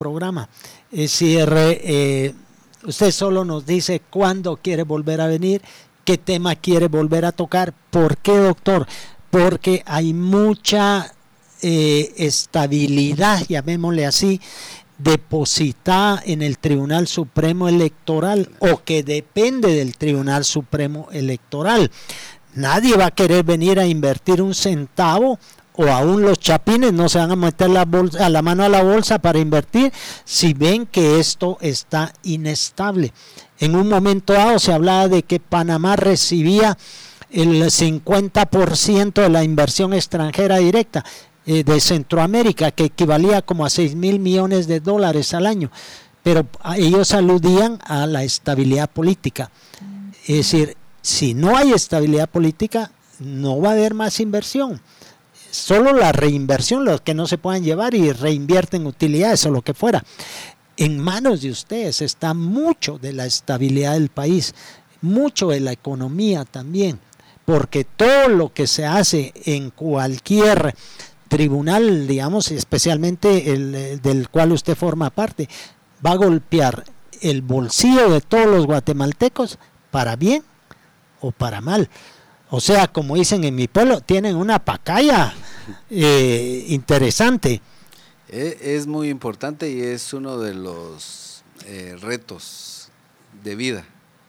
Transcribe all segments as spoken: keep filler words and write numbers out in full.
programa. Es decir, eh, usted solo nos dice cuándo quiere volver a venir, qué tema quiere volver a tocar. ¿Por qué, doctor? Porque hay mucha eh, estabilidad, llamémosle así, depositada en el Tribunal Supremo Electoral o que depende del Tribunal Supremo Electoral. Nadie va a querer venir a invertir un centavo, o aún los chapines no se van a meter la, bolsa, a la mano a la bolsa para invertir si ven que esto está inestable. En un momento dado se hablaba de que Panamá recibía el cincuenta por ciento de la inversión extranjera directa eh, de Centroamérica, que equivalía como a seis mil millones de dólares al año, pero ellos aludían a la estabilidad política. Es decir, si no hay estabilidad política, no va a haber más inversión. Solo la reinversión, los que no se puedan llevar y reinvierten utilidades o lo que fuera. En manos de ustedes está mucho de la estabilidad del país, mucho de la economía también, porque todo lo que se hace en cualquier tribunal, digamos, especialmente el, el del cual usted forma parte, va a golpear el bolsillo de todos los guatemaltecos para bien o para mal. O sea, como dicen en mi pueblo, tienen una pacaya eh, interesante. Es muy importante y es uno de los eh, retos de vida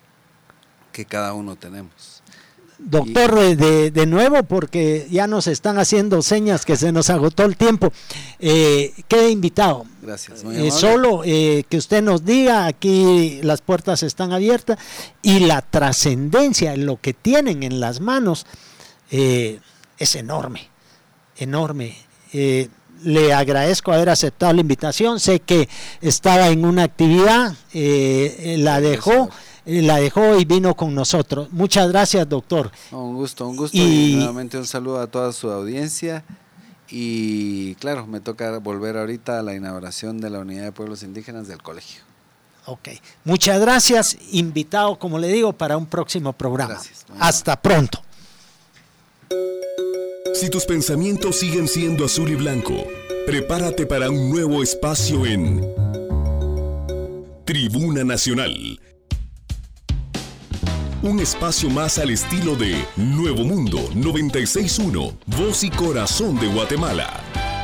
que cada uno tenemos. Doctor, y... de, de nuevo, porque ya nos están haciendo señas que se nos agotó el tiempo, eh, quede invitado. Gracias. Eh, solo eh, que usted nos diga, aquí las puertas están abiertas y la trascendencia, lo que tienen en las manos eh, es enorme, enorme. Eh, le agradezco haber aceptado la invitación, sé que estaba en una actividad, eh, la dejó. la dejó y vino con nosotros. Muchas gracias, doctor. Un gusto, un gusto y, y nuevamente un saludo a toda su audiencia y claro, me toca volver ahorita a la inauguración de la Unidad de Pueblos Indígenas del colegio. Ok, muchas gracias, invitado, como le digo, para un próximo programa. Gracias. Hasta pronto. Si tus pensamientos siguen siendo azul y blanco, prepárate para un nuevo espacio en Tribuna Nacional. Un espacio más al estilo de Nuevo Mundo noventa y seis punto uno, voz y corazón de Guatemala.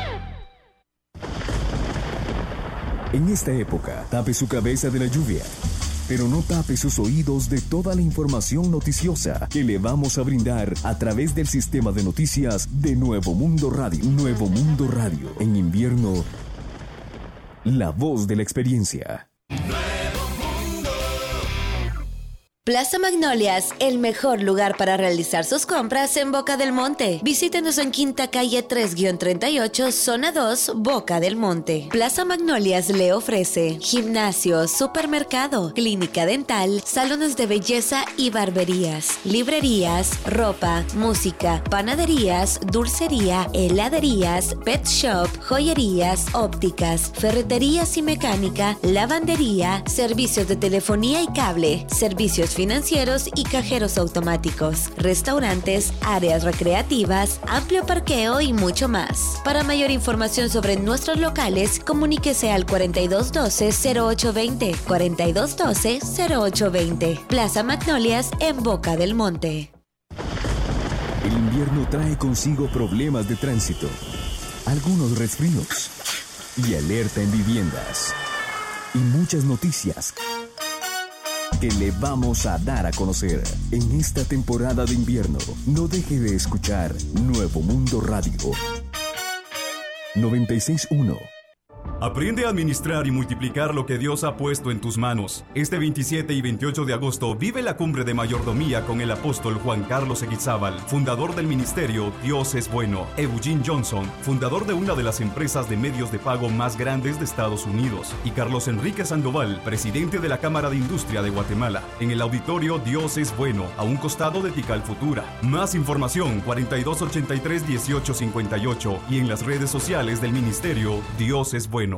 En esta época, tape su cabeza de la lluvia, pero no tape sus oídos de toda la información noticiosa que le vamos a brindar a través del sistema de noticias de Nuevo Mundo Radio. Nuevo Mundo Radio, en invierno, la voz de la experiencia. Plaza Magnolias, el mejor lugar para realizar sus compras en Boca del Monte. Visítenos en Quinta Calle tres treinta y ocho, Zona dos, Boca del Monte. Plaza Magnolias le ofrece gimnasio, supermercado, clínica dental, salones de belleza y barberías, librerías, ropa, música, panaderías, dulcería, heladerías, pet shop, joyerías, ópticas, ferreterías y mecánica, lavandería, servicios de telefonía y cable, servicios financieros y cajeros automáticos, restaurantes, áreas recreativas, amplio parqueo y mucho más. Para mayor información sobre nuestros locales, comuníquese al cuarenta y dos doce, cero ocho veinte, cuarenta y dos doce, cero ocho veinte. Plaza Magnolias en Boca del Monte. El invierno trae consigo problemas de tránsito, algunos resfríos y alerta en viviendas y muchas noticias que le vamos a dar a conocer en esta temporada de invierno. No deje de escuchar Nuevo Mundo Radio noventa y seis punto uno. Aprende a administrar y multiplicar lo que Dios ha puesto en tus manos. Este veintisiete y veintiocho de agosto vive la cumbre de mayordomía con el apóstol Juan Carlos Eguizábal, fundador del ministerio Dios es Bueno. Eugene Johnson, fundador de una de las empresas de medios de pago más grandes de Estados Unidos. Y Carlos Enrique Sandoval, presidente de la Cámara de Industria de Guatemala. En el auditorio Dios es Bueno, a un costado de Tikal Futura. Más información cuarenta y dos ochenta y tres, dieciocho cincuenta y ocho y en las redes sociales del ministerio Dios es Bueno.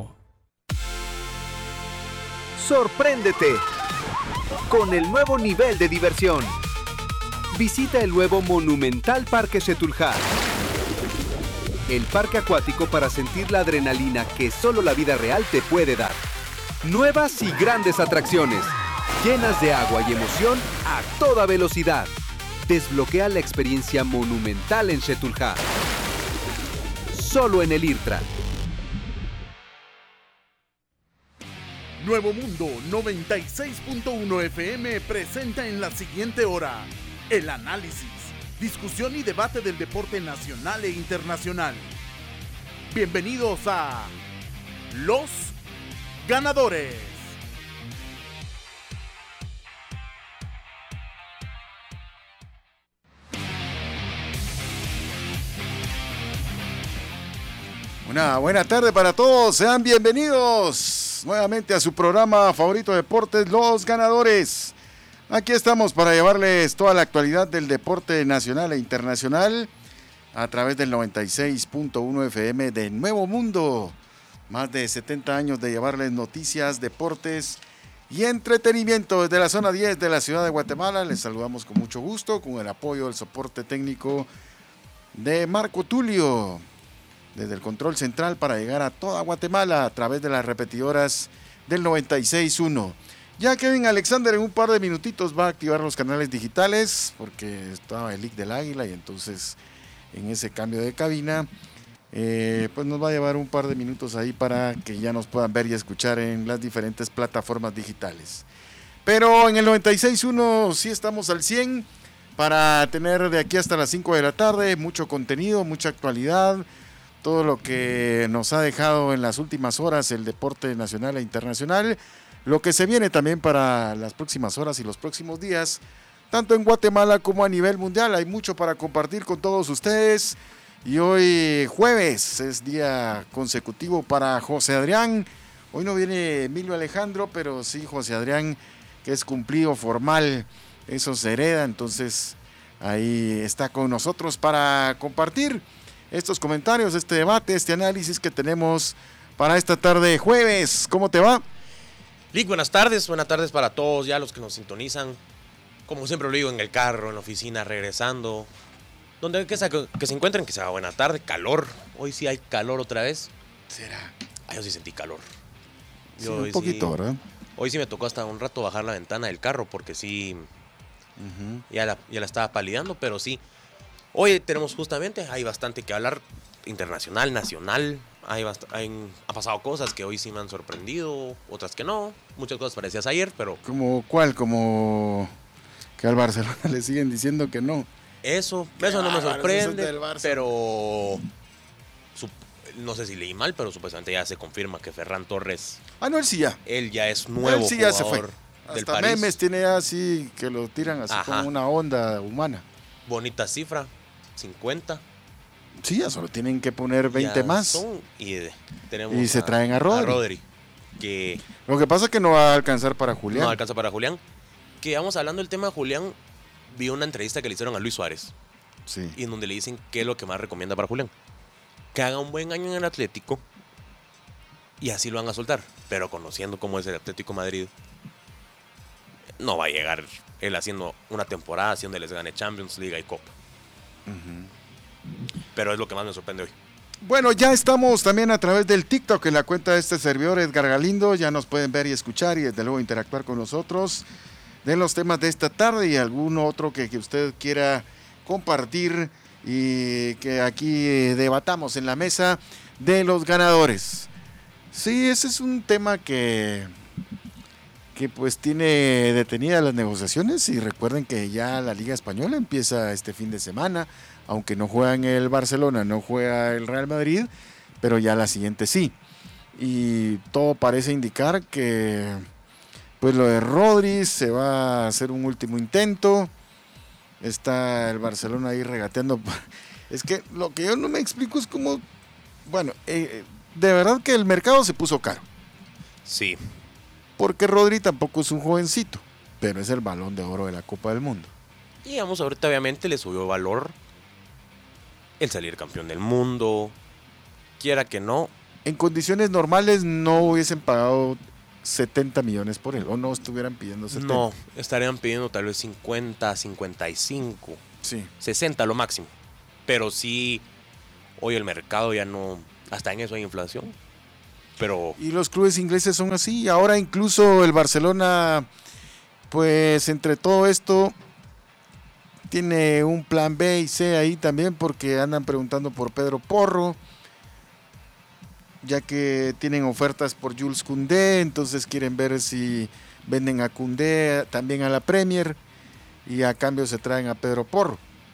Sorpréndete con el nuevo nivel de diversión. Visita el nuevo Monumental Parque Setúljar. el parque acuático para sentir la adrenalina que solo la vida real te puede dar. Nuevas y grandes atracciones, llenas de agua y emoción a toda velocidad. Desbloquea la experiencia monumental en Xetulja. Solo en el IRTRA. Nuevo Mundo noventa y seis punto uno F M presenta en la siguiente hora el análisis, discusión y debate del deporte nacional e internacional. Bienvenidos a Los Ganadores. Una buena tarde para todos, sean bienvenidos nuevamente a su programa favorito de deportes, Los Ganadores. Aquí estamos para llevarles toda la actualidad del deporte nacional e internacional a través del noventa y seis punto uno F M de Nuevo Mundo. Más de setenta años de llevarles noticias, deportes y entretenimiento desde la zona diez de la ciudad de Guatemala. Les saludamos con mucho gusto, con el apoyo del soporte técnico de Marco Tulio, desde el control central para llegar a toda Guatemala a través de las repetidoras del noventa y seis punto uno. Ya Kevin Alexander en un par de minutitos va a activar los canales digitales porque estaba el League del Águila y entonces en ese cambio de cabina eh, pues nos va a llevar un par de minutos ahí para que ya nos puedan ver y escuchar en las diferentes plataformas digitales. Pero en el noventa y seis punto uno sí estamos al cien para tener de aquí hasta las cinco de la tarde mucho contenido, mucha actualidad, todo lo que nos ha dejado en las últimas horas el deporte nacional e internacional, lo que se viene también para las próximas horas y los próximos días, tanto en Guatemala como a nivel mundial. Hay mucho para compartir con todos ustedes y hoy jueves es día consecutivo para José Adrián. Hoy no viene Emilio Alejandro, pero sí José Adrián, que es cumplido formal, eso se hereda, entonces ahí está con nosotros para compartir estos comentarios, este debate, este análisis que tenemos para esta tarde jueves. ¿Cómo te va? Lick, buenas tardes, buenas tardes para todos ya los que nos sintonizan. Como siempre lo digo, en el carro, en la oficina, regresando. Donde que se, que se encuentren, que sea buena tarde, calor. Hoy sí hay calor otra vez. ¿Será? Ah, yo sí sentí calor. Sí, yo un poquito, sí, ¿verdad? Hoy sí me tocó hasta un rato bajar la ventana del carro porque sí, uh-huh. ya, la, ya la estaba palideando, pero sí. Hoy tenemos justamente, hay bastante que hablar, internacional, nacional, hay, bast- hay ha pasado cosas que hoy sí me han sorprendido, otras que no, muchas cosas parecidas ayer, pero... ¿Como cuál? Como que al Barcelona le siguen diciendo que no. Eso, eso no me sorprende, pero su, no sé si leí mal, pero supuestamente ya se confirma que Ferran Torres... Ah, no, él sí ya. Él ya es nuevo él sí ya jugador se fue. del Hasta París. memes tiene así que lo tiran así. Ajá. Como una onda humana. Bonita cifra. cincuenta. Sí, ya solo tienen que poner veinte ya más. Son, y, tenemos y se a, traen a Rodri. A Rodri que Lo que pasa es que no va a alcanzar para Julián. No alcanza para Julián. Que vamos hablando del tema de Julián, vi una entrevista que le hicieron a Luis Suárez. Sí. Y en donde le dicen qué es lo que más recomienda para Julián. Que haga un buen año en el Atlético y así lo van a soltar. Pero conociendo cómo es el Atlético Madrid, no va a llegar él haciendo una temporada así donde les gane Champions, Liga y Copa. Uh-huh. Pero es lo que más me sorprende hoy. Bueno, ya estamos también a través del TikTok en la cuenta de este servidor Edgar Galindo. Ya nos pueden ver y escuchar y desde luego interactuar con nosotros de los temas de esta tarde y algún otro que, que usted quiera compartir y que aquí debatamos en la mesa de los ganadores. Sí, ese es un tema que que pues tiene detenidas las negociaciones y recuerden que ya la Liga Española empieza este fin de semana, aunque no juega en el Barcelona, no juega el Real Madrid, pero ya la siguiente sí. Y todo parece indicar que pues lo de Rodri se va a hacer un último intento. Está el Barcelona ahí regateando. Es que lo que yo no me explico es cómo, bueno, eh, de verdad que el mercado se puso caro. Sí. Porque Rodri tampoco es un jovencito, pero es el Balón de Oro de la Copa del Mundo. Y vamos, ahorita obviamente le subió valor el salir campeón del mundo, quiera que no. En condiciones normales no hubiesen pagado setenta millones por él, o no estuvieran pidiendo setenta. No, estarían pidiendo tal vez cincuenta, cincuenta y cinco, sí. sesenta lo máximo. Pero sí, hoy el mercado ya no, hasta en eso hay inflación. Pero y los clubes ingleses son así. Ahora incluso el Barcelona, pues entre todo esto, tiene un plan B y C ahí también, porque andan preguntando por Pedro Porro, ya que tienen ofertas por Jules Koundé, entonces quieren ver si venden a Koundé también a la Premier y a cambio se traen a Pedro Porro,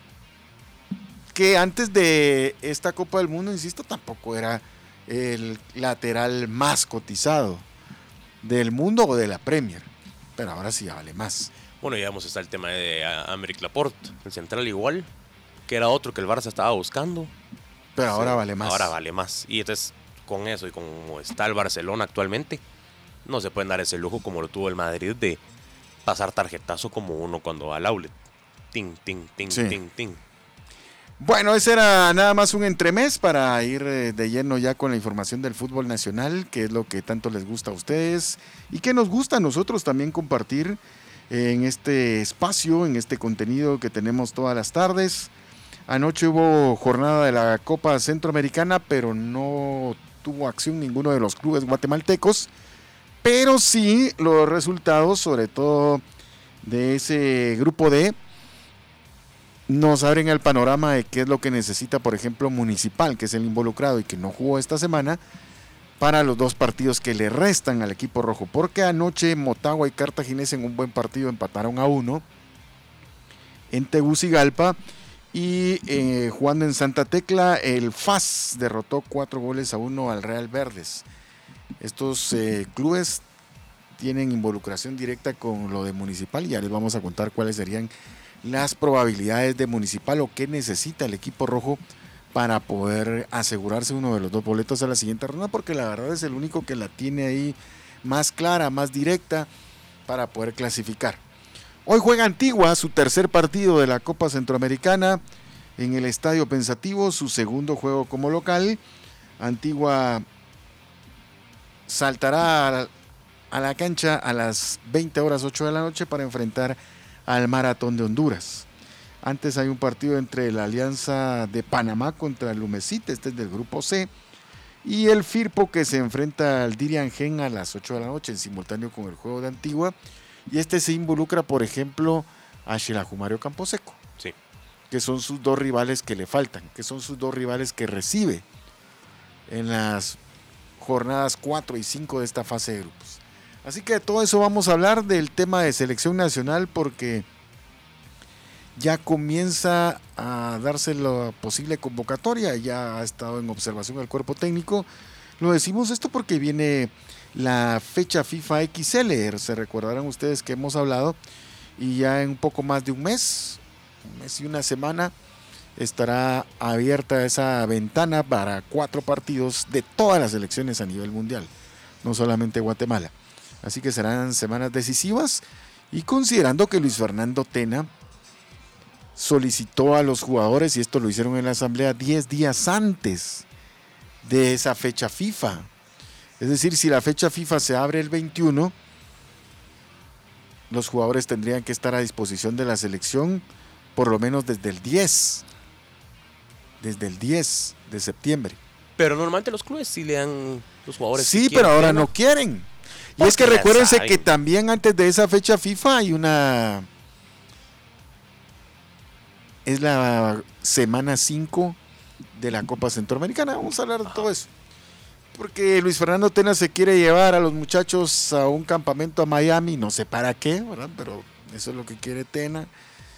que antes de esta Copa del Mundo, insisto, tampoco era el lateral más cotizado del mundo o de la Premier, pero ahora sí ya vale más. Bueno, ya vamos a estar el tema de Aymeric Laporte, el central igual, que era otro que el Barça estaba buscando. Pero ahora sí, vale más. Ahora vale más. Y entonces, con eso y como está el Barcelona actualmente, no se pueden dar ese lujo como lo tuvo el Madrid de pasar tarjetazo como uno cuando va al outlet. Ting, ting, ting, sí. ting, ting. Bueno, ese era nada más un entremés para ir de lleno ya con la información del fútbol nacional, que es lo que tanto les gusta a ustedes y que nos gusta a nosotros también compartir en este espacio, en este contenido que tenemos todas las tardes. Anoche hubo jornada de la Copa Centroamericana, pero no tuvo acción ninguno de los clubes guatemaltecos, pero sí los resultados, sobre todo de ese grupo D, nos abren el panorama de qué es lo que necesita, por ejemplo, Municipal, que es el involucrado y que no jugó esta semana, para los dos partidos que le restan al equipo rojo, porque anoche Motagua y Cartaginés en un buen partido empataron a uno en Tegucigalpa, y eh, jugando en Santa Tecla el F A S derrotó cuatro goles a uno al Real Verdes. Estos eh, clubes tienen involucración directa con lo de Municipal y ya les vamos a contar cuáles serían las probabilidades de Municipal o qué necesita el equipo rojo para poder asegurarse uno de los dos boletos a la siguiente ronda, porque la verdad es el único que la tiene ahí más clara, más directa para poder clasificar. Hoy juega Antigua su tercer partido de la Copa Centroamericana en el Estadio Pensativo, su segundo juego como local. Antigua saltará a la cancha a las veinte horas ocho de la noche para enfrentar al Maratón de Honduras. Antes hay un partido entre la Alianza de Panamá contra el Lumecite, este es del grupo C, y el Firpo, que se enfrenta al Dirian Gen a las ocho de la noche en simultáneo con el juego de Antigua, y este se involucra, por ejemplo, a Xelajumario Camposeco, sí, que son sus dos rivales que le faltan, que son sus dos rivales que recibe en las jornadas cuatro y cinco de esta fase de grupos. Así que de todo eso vamos a hablar, del tema de selección nacional, porque ya comienza a darse la posible convocatoria, ya ha estado en observación el cuerpo técnico. Lo decimos esto porque viene la fecha FIFA X L, se recordarán ustedes que hemos hablado, y ya en un poco más de un mes, un mes y una semana, estará abierta esa ventana para cuatro partidos de todas las selecciones a nivel mundial, no solamente Guatemala. Así que serán semanas decisivas, y considerando que Luis Fernando Tena solicitó a los jugadores, y esto lo hicieron en la asamblea diez días antes de esa fecha FIFA. Es decir, si la fecha FIFA se abre el veintiuno, los jugadores tendrían que estar a disposición de la selección por lo menos desde el diez. Desde el diez de septiembre. Pero normalmente los clubes sí le dan los jugadores. Sí, si pero ahora ¿no? no quieren. Y es que recuérdense que también antes de esa fecha FIFA hay una... Es la semana cinco de la Copa Centroamericana. Vamos a hablar de todo eso. Porque Luis Fernando Tena se quiere llevar a los muchachos a un campamento a Miami, no sé para qué, ¿verdad? Pero eso es lo que quiere Tena.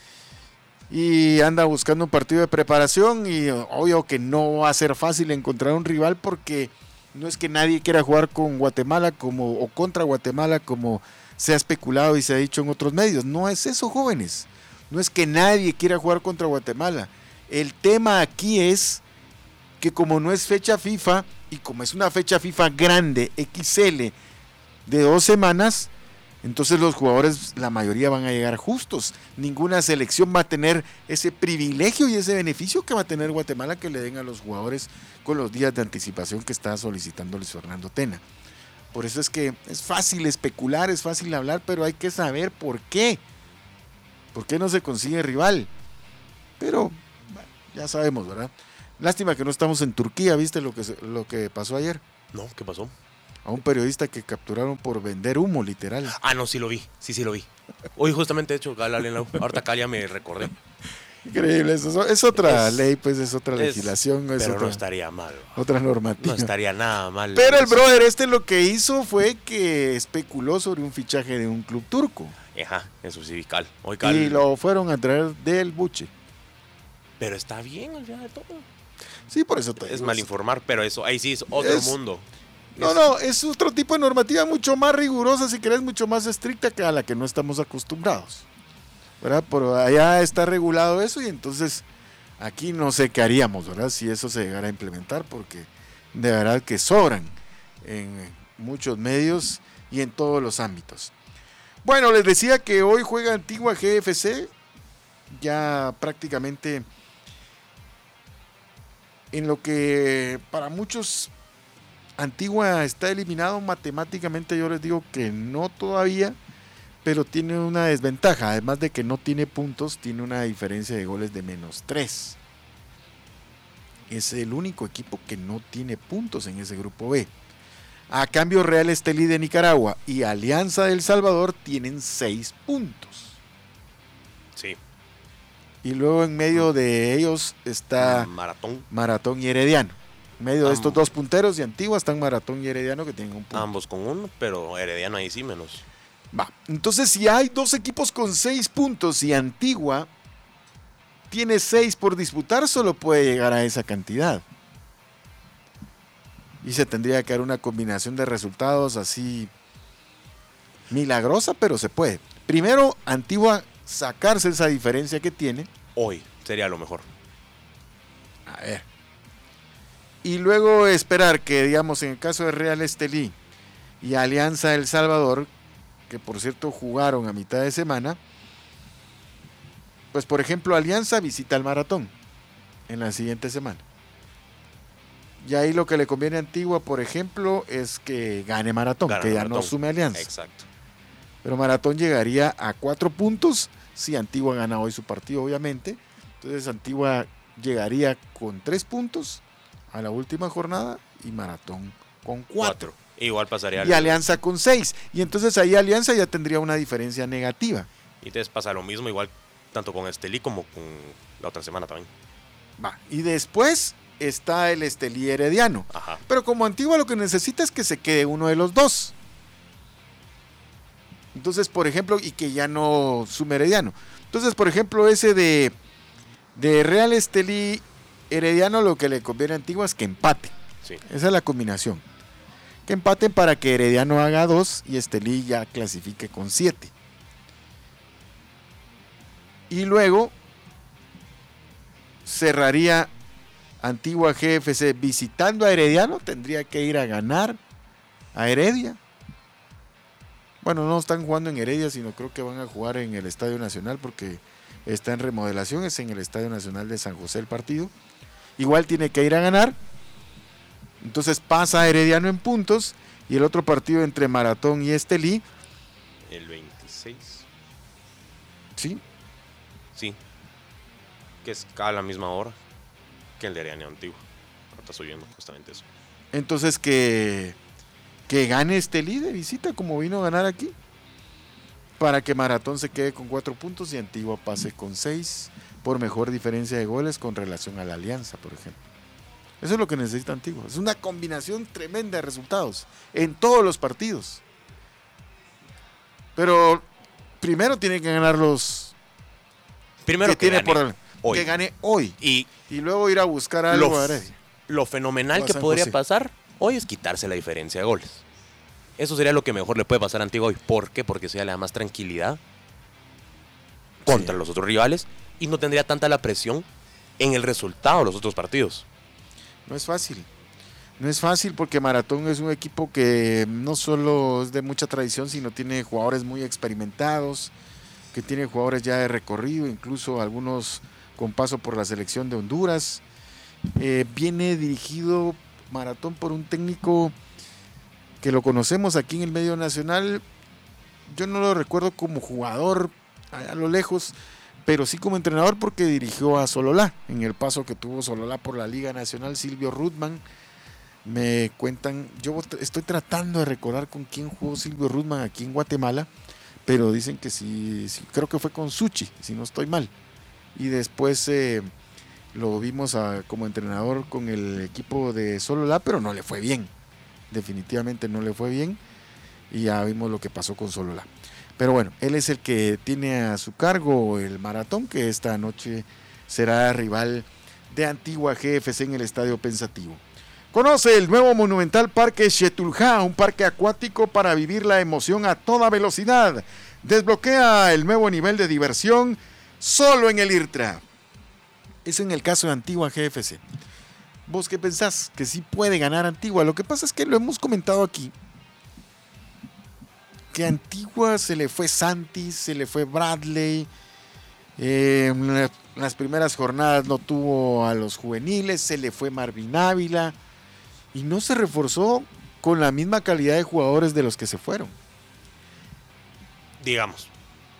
Y anda buscando un partido de preparación, y obvio que no va a ser fácil encontrar un rival, porque no es que nadie quiera jugar con Guatemala como o contra Guatemala como se ha especulado y se ha dicho en otros medios. No es eso, jóvenes. No es que nadie quiera jugar contra Guatemala. El tema aquí es que como no es fecha FIFA y como es una fecha FIFA grande, X L, de dos semanas, entonces los jugadores, la mayoría van a llegar justos. Ninguna selección va a tener ese privilegio y ese beneficio que va a tener Guatemala, que le den a los jugadores con los días de anticipación que está solicitando Luis Fernando Tena. Por eso es que es fácil especular, es fácil hablar, pero hay que saber por qué. ¿Por qué no se consigue rival? Pero bueno, ya sabemos, ¿verdad? Lástima que no estamos en Turquía, ¿viste lo que, se- lo que pasó ayer? No, ¿qué pasó? A un periodista que capturaron por vender humo, literal. Ah, no, sí lo vi. Sí, sí lo vi. Hoy justamente, de hecho, Gala, ahorita acá ya me recordé. Increíble, eso es, es otra Es- ley, pues es otra Es- legislación, es pero otra, no estaría mal. otra normativa. No estaría nada mal. Pero el Eso. brother este lo que hizo fue que especuló sobre un fichaje de un club turco. Ajá, eso sí, Cal. Hoy Cal. Y lo fueron a traer del buche. Pero está bien al final de todo. Sí, por eso te Es digo, mal informar, pero eso, ahí sí es otro Es- mundo. No, Es- no, es otro tipo de normativa mucho más rigurosa, si querés, mucho más estricta que a la que no estamos acostumbrados. ¿Verdad? Pero allá está regulado eso y entonces aquí no sé qué haríamos, ¿verdad? Si eso se llegara a implementar, porque de verdad que sobran en muchos medios y en todos los ámbitos. Bueno, les decía que hoy juega Antigua G F C, ya prácticamente en lo que para muchos Antigua está eliminado matemáticamente, yo les digo que no todavía, pero tiene una desventaja, además de que no tiene puntos, tiene una diferencia de goles de menos tres. Es el único equipo que no tiene puntos en ese grupo B. A cambio, Real Estelí de Nicaragua y Alianza del Salvador tienen seis puntos. Sí. Y luego en medio de ellos está Maratón. Maratón y Herediano. En medio de estos Ambos. dos punteros de Antigua están Maratón y Herediano que tienen un punto. Ambos con uno, pero Herediano ahí sí menos. Va. Entonces, si hay dos equipos con seis puntos y Antigua tiene seis por disputar, solo puede llegar a esa cantidad. Y se tendría que dar una combinación de resultados así milagrosa, pero se puede. Primero, Antigua sacarse esa diferencia que tiene. Hoy sería lo mejor. A ver. Y luego esperar que, digamos, en el caso de Real Estelí y Alianza El Salvador, que por cierto jugaron a mitad de semana, pues por ejemplo Alianza visita el Maratón en la siguiente semana. Y ahí lo que le conviene a Antigua, por ejemplo, es que gane Maratón, Gana que ya Maratón. no sume Alianza. Exacto. Pero Maratón llegaría a cuatro puntos si Antigua gana hoy su partido, obviamente. Entonces Antigua llegaría con tres puntos a la última jornada y Maratón con cuatro. Cuatro. Igual pasaría. Y Alianza con seis. Y entonces ahí Alianza ya tendría una diferencia negativa. Y entonces pasa lo mismo, igual tanto con Estelí como con la otra semana también. Va. Y después está el Estelí Herediano. Ajá. Pero como Antigua lo que necesita es que se quede uno de los dos. Entonces, por ejemplo, y que ya no sume Herediano. Entonces, por ejemplo, ese de, de Real Estelí Herediano, lo que le conviene a Antigua es que empate. Sí. Esa es la combinación. Que empaten para que Herediano haga dos y Estelí ya clasifique con siete. Y luego cerraría Antigua G F C visitando a Herediano. Tendría que ir a ganar a Heredia. Bueno, no están jugando en Heredia, sino creo que van a jugar en el Estadio Nacional porque está en remodelación. Es en el Estadio Nacional de San José el partido. Igual tiene que ir a ganar. Entonces pasa a Herediano en puntos. Y el otro partido entre Maratón y Estelí. El veintiséis. Sí. Sí. Que es a la misma hora que el de Herediano Antiguo. Ahorita estoy viendo justamente eso. Entonces que, que gane Estelí de visita como vino a ganar aquí. Para que Maratón se quede con cuatro puntos y Antigua pase con seis. Por mejor diferencia de goles con relación a la Alianza, por ejemplo. Eso es lo que necesita Antigua. Es una combinación tremenda de resultados en todos los partidos. Pero primero tiene que ganar los Primero que, que, tiene gane por hoy. que gane hoy Y y luego ir a buscar algo lo, a Heredia. lo fenomenal O a que San podría José. pasar hoy es quitarse la diferencia de goles. Eso sería lo que mejor le puede pasar a Antigua hoy. ¿Por qué? Porque eso ya le da más tranquilidad contra Sí. los otros rivales y no tendría tanta la presión en el resultado de los otros partidos. No es fácil. No es fácil porque Maratón es un equipo que no solo es de mucha tradición, sino tiene jugadores muy experimentados, que tiene jugadores ya de recorrido, incluso algunos con paso por la selección de Honduras. Eh, viene dirigido Maratón por un técnico que lo conocemos aquí en el medio nacional. Yo no lo recuerdo como jugador a lo lejos, pero sí como entrenador porque dirigió a Sololá, en el paso que tuvo Sololá por la Liga Nacional. Silvio Rudman, me cuentan, yo estoy tratando de recordar con quién jugó Silvio Rudman aquí en Guatemala, pero dicen que sí, sí creo que fue con Suchi, si no estoy mal. Y después eh, lo vimos a, como entrenador con el equipo de Sololá, pero no le fue bien, definitivamente no le fue bien, y ya vimos lo que pasó con Sololá. Pero bueno, él es el que tiene a su cargo el maratón, que esta noche será rival de Antigua G F C en el Estadio Pensativo. Conoce el nuevo monumental Parque Xetulja, un parque acuático para vivir la emoción a toda velocidad. Desbloquea el nuevo nivel de diversión solo en el IRTRA. Eso en el caso de Antigua G F C. ¿Vos qué pensás? Que sí puede ganar Antigua. Lo que pasa es que lo hemos comentado aquí, que a Antigua se le fue Santis, se le fue Bradley. Eh, en las primeras jornadas no tuvo a los juveniles, se le fue Marvin Ávila y no se reforzó con la misma calidad de jugadores de los que se fueron. Digamos,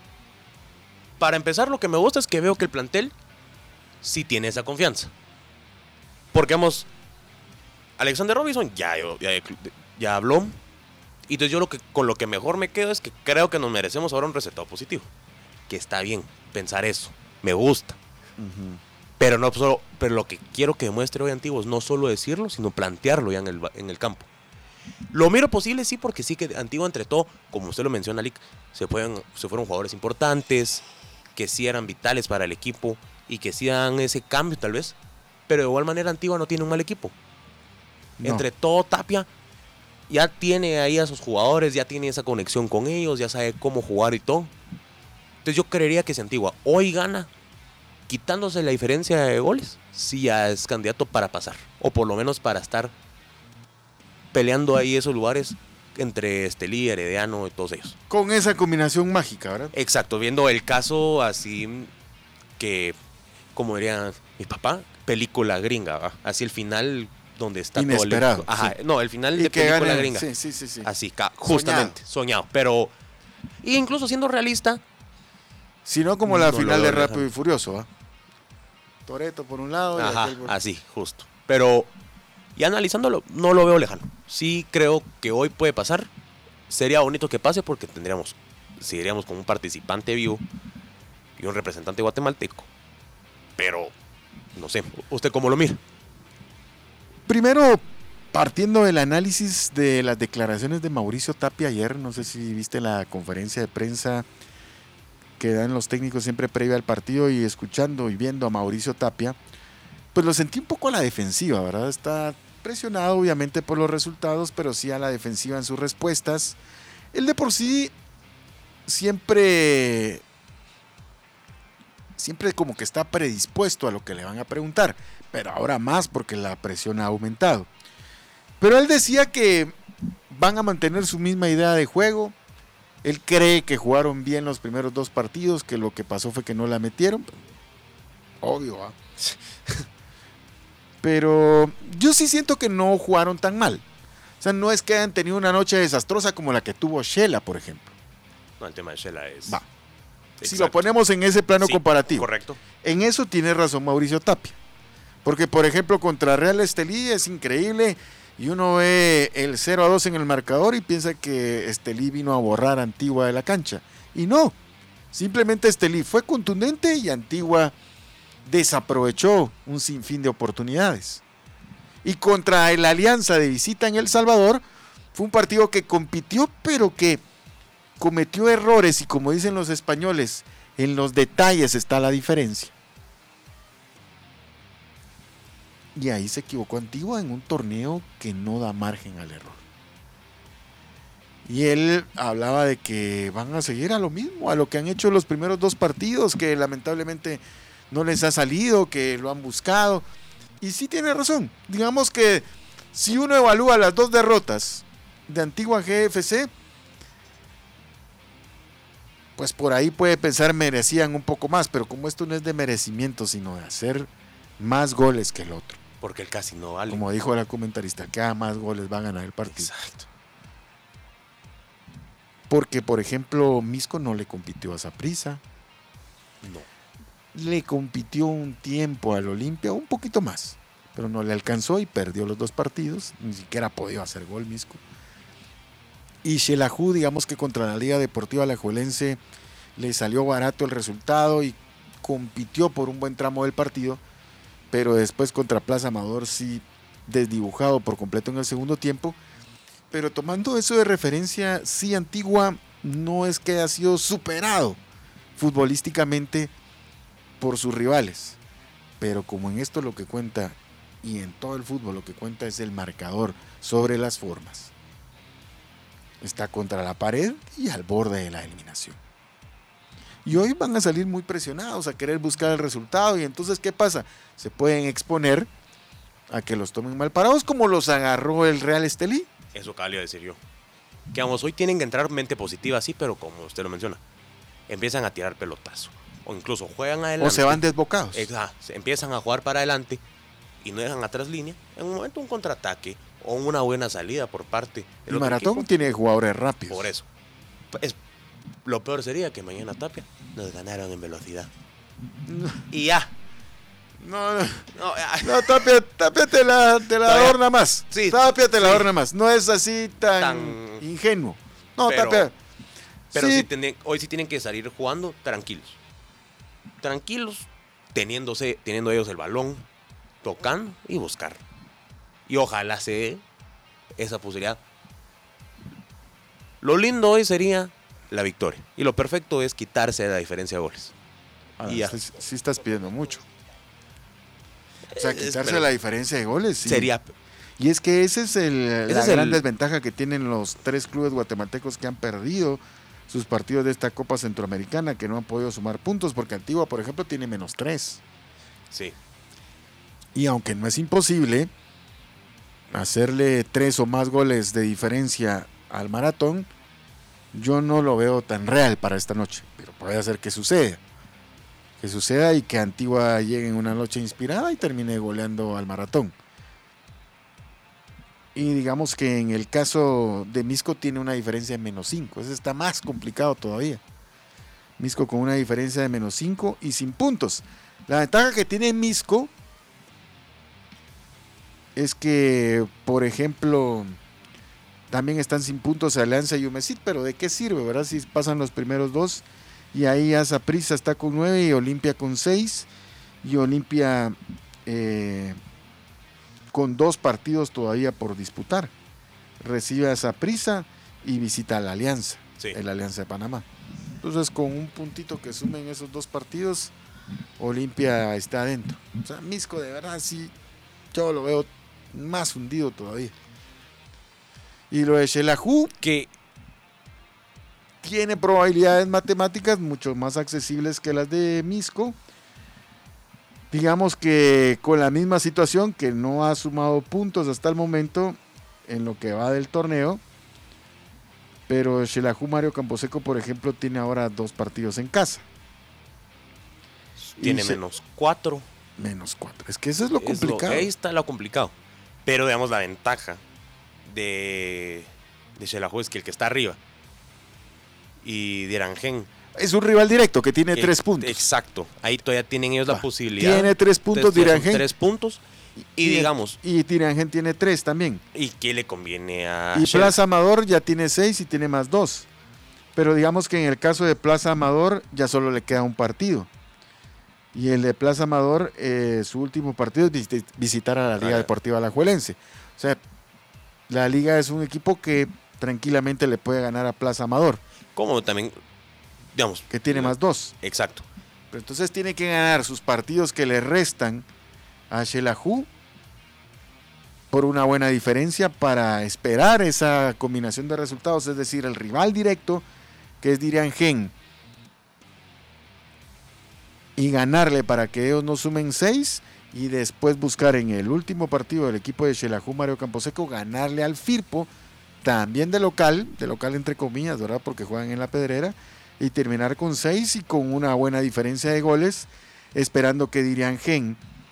para empezar, lo que me gusta es que veo que el plantel sí tiene esa confianza. Porque vamos, Alexander Robinson ya, ya, ya habló. Y entonces yo lo que, con lo que mejor me quedo es que creo que nos merecemos ahora un resultado positivo. Que está bien pensar eso, me gusta. Uh-huh. Pero no solo, pero lo que quiero que demuestre hoy Antigua es no solo decirlo, sino plantearlo ya en el, en el campo. Lo miro posible, sí, porque sí que Antigua entre todo, como usted lo menciona, Lick, se, pueden, se fueron jugadores importantes, que sí eran vitales para el equipo y que sí dan ese cambio tal vez. Pero de igual manera Antigua no tiene un mal equipo. No. Entre todo Tapia ya tiene ahí a sus jugadores, ya tiene esa conexión con ellos, ya sabe cómo jugar y todo. Entonces yo creería que si Antigua hoy gana, quitándose la diferencia de goles, sí ya es candidato para pasar. O por lo menos para estar peleando ahí esos lugares entre Estelí, Herediano y todos ellos. Con esa combinación mágica, ¿verdad? Exacto, viendo el caso así que, como diría mi papá, película gringa, ¿va? Así el final donde está inesperado, todo el... Ajá, sí. no, el final y de película gane, gringa. Sí, sí, sí, sí. Así, justamente, soñado. soñado. Pero, incluso siendo realista... Si no como la no final de Rápido y Furioso, ¿va? Toretto por un lado. Ajá, y por... así, justo. Pero, y analizándolo, no lo veo lejano. Sí creo que hoy puede pasar. Sería bonito que pase porque tendríamos, seguiríamos con un participante vivo y un representante guatemalteco. Pero, no sé, ¿usted cómo lo mira? Primero, partiendo del análisis de las declaraciones de Mauricio Tapia ayer, no sé si viste la conferencia de prensa que dan los técnicos siempre previa al partido, y escuchando y viendo a Mauricio Tapia, pues lo sentí un poco a la defensiva, ¿verdad? Está presionado obviamente por los resultados, pero sí a la defensiva en sus respuestas. Él de por sí siempre, siempre como que está predispuesto a lo que le van a preguntar, pero ahora más porque la presión ha aumentado. Pero él decía que van a mantener su misma idea de juego. Él cree que jugaron bien los primeros dos partidos, que lo que pasó fue que no la metieron. Obvio, ¿eh? Pero yo sí siento que no jugaron tan mal. O sea, no es que hayan tenido una noche desastrosa como la que tuvo Shela, por ejemplo. No, el tema de Shela es... Va. Si lo ponemos en ese plano sí, comparativo. Correcto. En eso tiene razón Mauricio Tapia. Porque, por ejemplo, contra Real Estelí es increíble... Y uno ve el cero a dos en el marcador y piensa que Estelí vino a borrar a Antigua de la cancha. Y no, simplemente Estelí fue contundente y Antigua desaprovechó un sinfín de oportunidades. Y contra el Alianza de visita en El Salvador, fue un partido que compitió, pero que cometió errores. Y como dicen los españoles, en los detalles está la diferencia. Y ahí se equivocó Antigua en un torneo que no da margen al error. Y él hablaba de que van a seguir a lo mismo, a lo que han hecho los primeros dos partidos, que lamentablemente no les ha salido, que lo han buscado. Y sí tiene razón. Digamos que si uno evalúa las dos derrotas de Antigua G F C, pues por ahí puede pensar merecían un poco más, pero como esto no es de merecimiento, sino de hacer más goles que el otro. Porque él casi no vale. Como dijo la comentarista, que a más goles va a ganar el partido. Exacto. Porque, por ejemplo, Misco no le compitió a Saprissa. No. le compitió un tiempo al Olimpia, un poquito más, pero no le alcanzó y perdió los dos partidos, ni siquiera ha podido hacer gol Misco. Y Xelajú, digamos que contra la Liga Deportiva Alajuelense le salió barato el resultado y compitió por un buen tramo del partido, pero después contra Plaza Amador sí desdibujado por completo en el segundo tiempo. Pero tomando eso de referencia, sí, Antigua no es que haya sido superado futbolísticamente por sus rivales, pero como en esto lo que cuenta, y en todo el fútbol lo que cuenta es el marcador sobre las formas. Está contra la pared y al borde de la eliminación. Y hoy van a salir muy presionados a querer buscar el resultado, y entonces ¿qué pasa? Se pueden exponer a que los tomen mal parados, como los agarró el Real Estelí. Eso acaba de decir yo. Que vamos, hoy tienen que entrar mente positiva, sí, pero como usted lo menciona, empiezan a tirar pelotazo. O incluso juegan adelante. O se van desbocados. Exacto, se empiezan a jugar para adelante y no dejan atrás línea. En un momento un contraataque o una buena salida por parte del El otro Maratón equipo. tiene jugadores rápidos. Por eso. Es, lo peor sería que mañana Tapia nos ganaron en velocidad. No. Y ya. No, no. No, ya. No, Tapia, Tapia te la, te la Todavía- adorna más. Sí, Tapia te la sí. adorna más. No es así tan, Tan- ingenuo. No, Pero- Tapia. Pero sí, sí tienen- hoy sí tienen que salir jugando tranquilos. Tranquilos, teniéndose, teniendo ellos el balón, tocando y buscar. Y ojalá se dé esa posibilidad. Lo lindo hoy sería la victoria. Y lo perfecto es quitarse la diferencia de goles. Ah, y ya. sí, sí estás pidiendo mucho. O sea, Es- quitarse pero- la diferencia de goles. Sí. Sería. Y es que ese es el, la es gran el- desventaja que tienen los tres clubes guatemaltecos que han perdido sus partidos de esta Copa Centroamericana, que no han podido sumar puntos, porque Antigua, por ejemplo, tiene menos tres. Sí. Y aunque no es imposible hacerle tres o más goles de diferencia al Maratón, yo no lo veo tan real para esta noche. Pero puede ser que suceda. Que suceda y que Antigua llegue en una noche inspirada y termine goleando al Maratón. Y digamos que en el caso de Misco tiene una diferencia de menos cinco. Ese está más complicado todavía. Misco con una diferencia de menos cinco y sin puntos. La ventaja que tiene Misco es que, por ejemplo, también están sin puntos Alianza y Umesit, pero ¿de qué sirve, verdad? Si pasan los primeros dos, y ahí ya Saprissa está con nueve y Olimpia con seis, y Olimpia eh, con dos partidos todavía por disputar. Recibe a Saprissa y visita a la Alianza, Sí. el Alianza de Panamá. Entonces, con un puntito que sumen esos dos partidos, Olimpia está adentro. O sea, Misco de verdad sí, yo lo veo más hundido todavía. Y lo de Xelajú, Que tiene probabilidades matemáticas mucho más accesibles que las de Misco. Digamos que con la misma situación, que no ha sumado puntos hasta el momento en lo que va del torneo. Pero Xelajú Mario Camposeco, por ejemplo, tiene ahora dos partidos en casa. tiene Y se- menos cuatro. Menos cuatro. Es que eso es lo Es complicado. ahí está lo complicado. Pero digamos la ventaja de, de Xelajú es que el que está arriba y de Aranjén. Es un rival directo que tiene que- tres puntos. Exacto. Ahí todavía tienen ellos Va, la posibilidad. Tiene tres puntos Entonces, ya son Dirangén. Tres puntos. Y, digamos, Y Dirangén tiene tres también. ¿y qué le conviene a Y Shell? Plaza Amador ya tiene seis y tiene más dos. Pero digamos que en el caso de Plaza Amador ya solo le queda un partido. Y el de Plaza Amador, eh, su último partido es visit- visitar a la Liga Ah. Deportiva Alajuelense. O sea, la Liga es un equipo que tranquilamente le puede ganar a Plaza Amador, Como también, digamos. que tiene más dos. Exacto. Pero entonces tiene que ganar sus partidos que le restan a Xelajú por una buena diferencia para esperar esa combinación de resultados, es decir, el rival directo, que es Dirangén, y ganarle para que ellos no sumen seis, y después buscar en el último partido del equipo de Xelajú Mario Camposeco ganarle al Firpo, también de local, de local entre comillas, ¿verdad? Porque juegan en la Pedrera, y terminar con seis y con una buena diferencia de goles, esperando que Dirangén,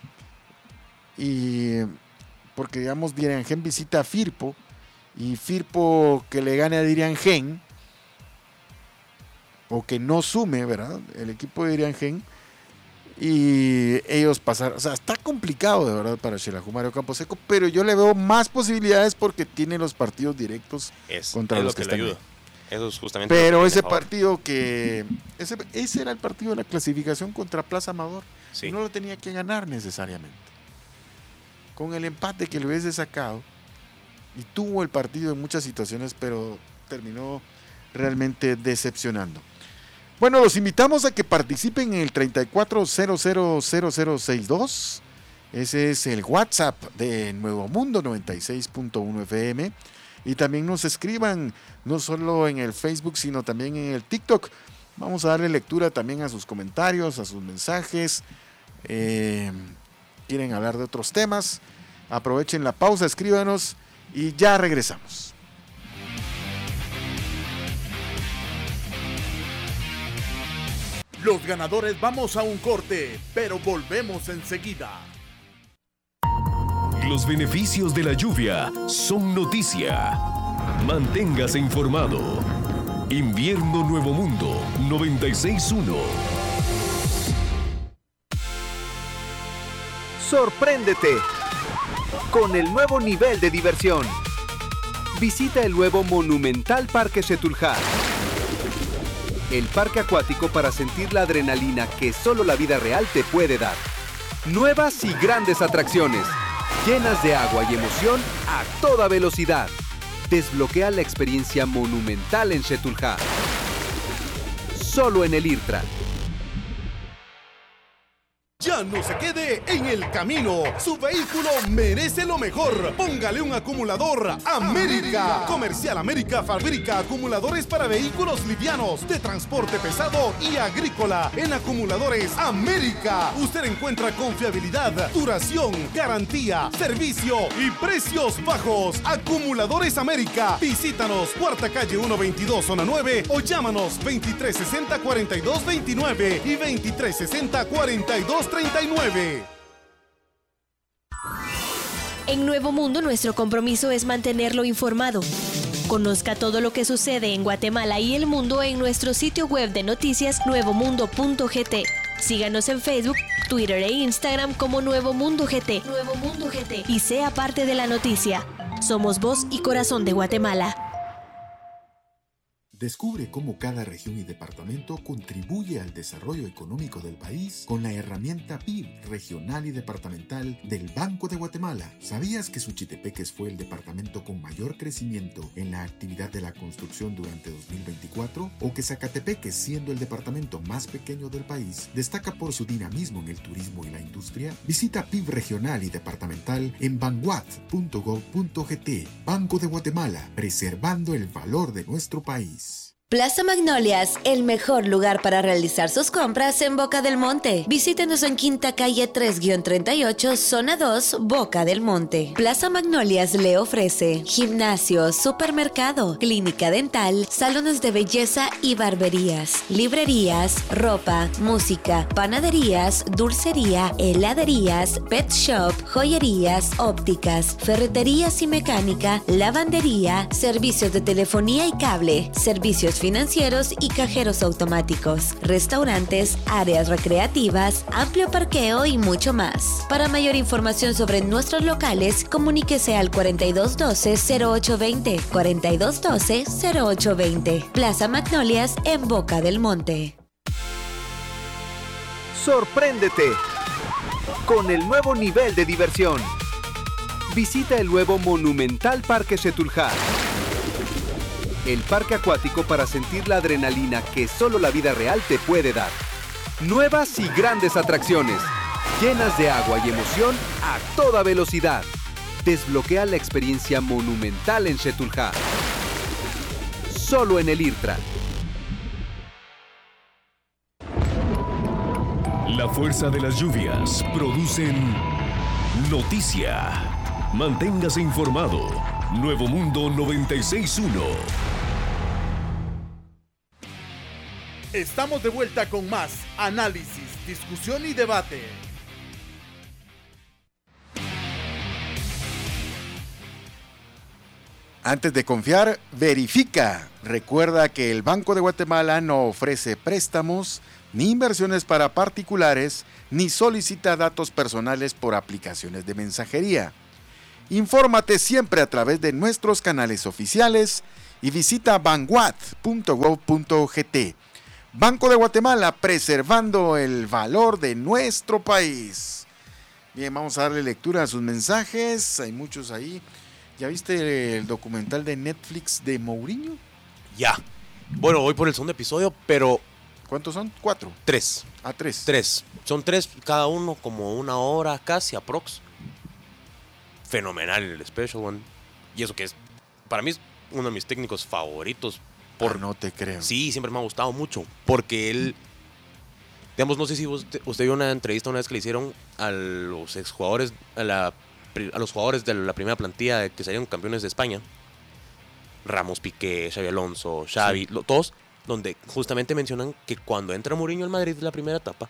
y porque digamos Dirangén visita a Firpo, y Firpo que le gane a Dirangén, o que no sume, ¿verdad? El equipo de Dirangén, y ellos pasaron. O sea, está complicado de verdad para Xelajú Mario Camposeco, pero yo le veo más posibilidades porque tiene los partidos directos es, contra es los lo que, que le están ayuda. ahí. Eso es justamente Pero lo que ese tiene a favor. partido que ese, ese era el partido de la clasificación contra Plaza Amador. Sí. No lo tenía que ganar necesariamente. Con el empate que le hubiese sacado, y tuvo el partido en muchas situaciones, pero terminó realmente decepcionando. Bueno, los invitamos a que participen en el treinta y cuatro cero cero cero cero sesenta y dos. Ese es el WhatsApp de Nuevo Mundo noventa y seis punto uno F M. Y también nos escriban, no solo en el Facebook, sino también en el TikTok. Vamos a darle lectura también a sus comentarios, a sus mensajes. Eh, quieren hablar de otros temas, aprovechen la pausa, escríbanos y ya regresamos. Los ganadores vamos a un corte, pero volvemos enseguida. Los beneficios de la lluvia son noticia. Manténgase informado. Invierno Nuevo Mundo noventa y seis punto uno. Sorpréndete con el nuevo nivel de diversión. Visita el nuevo Monumental Parque Xetulhá, el parque acuático para sentir la adrenalina que solo la vida real te puede dar. Nuevas y grandes atracciones, llenas de agua y emoción a toda velocidad. Desbloquea la experiencia monumental en Xetulhá. Solo en el IRTRA. Ya no se quede en el camino. Su vehículo merece lo mejor. Póngale un acumulador América. América. Comercial América fabrica acumuladores para vehículos livianos, de transporte pesado y agrícola. En Acumuladores América usted encuentra confiabilidad, duración, garantía, servicio y precios bajos. Acumuladores América. Visítanos, Cuarta Calle ciento veintidós, Zona nueve, o llámanos veintitrés sesenta, cuarenta y dos veintinueve y veintitrés sesenta, cuarenta y dos treinta y nueve. En Nuevo Mundo, nuestro compromiso es mantenerlo informado. Conozca todo lo que sucede en Guatemala y el mundo en nuestro sitio web de noticias nuevo mundo punto g t. Síganos en Facebook, Twitter e Instagram como Nuevo Mundo G T. Nuevo Mundo G T. Y sea parte de la noticia. Somos voz y corazón de Guatemala. Descubre cómo cada región y departamento contribuye al desarrollo económico del país con la herramienta P I B regional y departamental del Banco de Guatemala. ¿Sabías que Suchitepeques fue el departamento con mayor crecimiento en la actividad de la construcción durante dos mil veinticuatro? ¿O que Zacatepeques, siendo el departamento más pequeño del país, destaca por su dinamismo en el turismo y la industria? Visita P I B regional y departamental en banguat punto gov punto g t. Banco de Guatemala, preservando el valor de nuestro país. Plaza Magnolias, el mejor lugar para realizar sus compras en Boca del Monte. Visítenos en Quinta Calle tres guión treinta y ocho, Zona dos, Boca del Monte. Plaza Magnolias le ofrece gimnasio, supermercado, clínica dental, salones de belleza y barberías, librerías, ropa, música, panaderías, dulcería, heladerías, pet shop, joyerías, ópticas, ferreterías y mecánica, lavandería, servicios de telefonía y cable, servicios financieros y cajeros automáticos, restaurantes, áreas recreativas, amplio parqueo y mucho más. Para mayor información sobre nuestros locales, comuníquese al cuarenta y dos doce, cero ocho veinte, cuarenta y dos doce, cero ocho veinte. Plaza Magnolias en Boca del Monte. Sorpréndete con el nuevo nivel de diversión. Visita el nuevo Monumental Parque Xetulhá, el parque acuático para sentir la adrenalina que solo la vida real te puede dar. Nuevas y grandes atracciones, llenas de agua y emoción a toda velocidad. Desbloquea la experiencia monumental en Xetulhá. Solo en el IRTRA. La fuerza de las lluvias producen noticia. Manténgase informado. Nuevo Mundo noventa y seis punto uno. Estamos de vuelta con más análisis, discusión y debate. Antes de confiar, verifica. Recuerda que el Banco de Guatemala no ofrece préstamos ni inversiones para particulares, ni solicita datos personales por aplicaciones de mensajería. Infórmate siempre a través de nuestros canales oficiales y visita banguat punto gov punto gt. Banco de Guatemala, preservando el valor de nuestro país. Bien, vamos a darle lectura a sus mensajes. Hay muchos ahí. ¿Ya viste el documental de Netflix de Mourinho? Ya. Bueno, voy por el segundo episodio, pero... ¿Cuántos son? Cuatro. Tres. Ah, tres. Tres. Son tres, cada uno como una hora casi, aprox. Fenomenal el Special One. Y eso que es, para mí es uno de mis técnicos favoritos. Por... Ah, no te creo. Sí, siempre me ha gustado mucho. Porque él... Digamos, no sé si usted, usted vio una entrevista una vez que le hicieron a los exjugadores, a, la, a los jugadores de la primera plantilla que salieron campeones de España. Ramos, Piqué, Xavi Alonso, Xavi, sí. lo, todos, donde justamente mencionan que cuando entra Mourinho al Madrid en la primera etapa,